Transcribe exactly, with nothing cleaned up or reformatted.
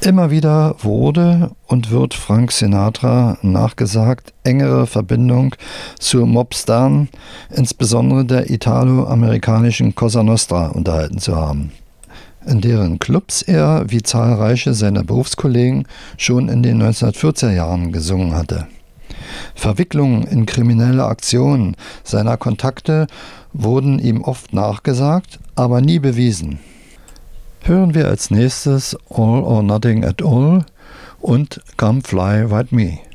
Immer wieder wurde und wird Frank Sinatra nachgesagt, engere Verbindung zur Mobstern, insbesondere der italo-amerikanischen Cosa Nostra, unterhalten zu haben, in deren Clubs er, wie zahlreiche seiner Berufskollegen, schon in den neunzehnhundertvierziger Jahren gesungen hatte. Verwicklungen in kriminelle Aktionen seiner Kontakte wurden ihm oft nachgesagt, aber nie bewiesen. Hören wir als nächstes All or Nothing at All und Come Fly With Me.